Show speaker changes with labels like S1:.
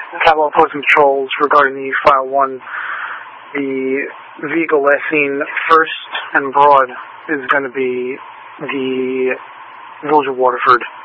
S1: Capital Enforcement Patrols regarding the File 1. The vehicle last seen first and broad is going to be the Village of Waterford.